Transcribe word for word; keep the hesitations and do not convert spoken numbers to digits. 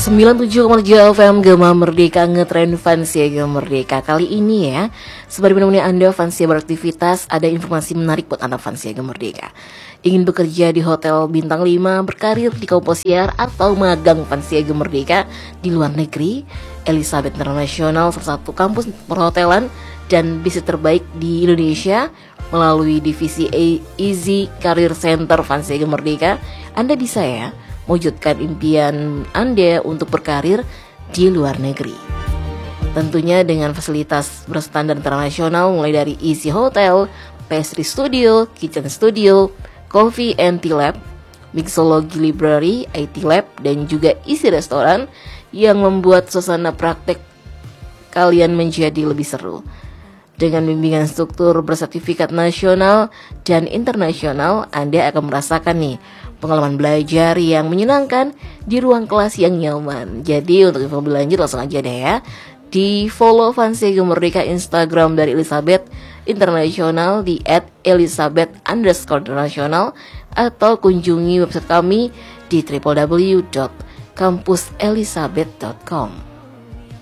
sembilan puluh tujuh koma tujuh F M Gema Merdeka, ngetrend Fansia Gema Merdeka. Kali ini ya, sembari menemani Anda Fansia beraktivitas, ada informasi menarik buat anak Fansia Gema Merdeka. Ingin bekerja di hotel bintang lima, berkarir di Komposiar, atau magang Fansia Gema Merdeka di luar negeri? Elizabeth International, salah satu kampus perhotelan dan bisnis terbaik di Indonesia, melalui divisi Easy Career Center Fansia Gema Merdeka, Anda bisa ya mewujudkan impian Anda untuk berkarir di luar negeri. Tentunya dengan fasilitas berstandar internasional, mulai dari Easy Hotel, Pastry Studio, Kitchen Studio, Coffee and Tea Lab, Mixology Library, I T Lab, dan juga Easy Restoran yang membuat suasana praktek kalian menjadi lebih seru. Dengan bimbingan struktur bersertifikat nasional dan internasional, Anda akan merasakan nih pengalaman belajar yang menyenangkan di ruang kelas yang nyaman. Jadi untuk info lebih lanjut langsung aja deh ya, di follow Fansia Gema Merdeka Instagram dari Elizabeth International di et elizabeth underscore international, atau kunjungi website kami di w w w dot kampus elizabeth dot com.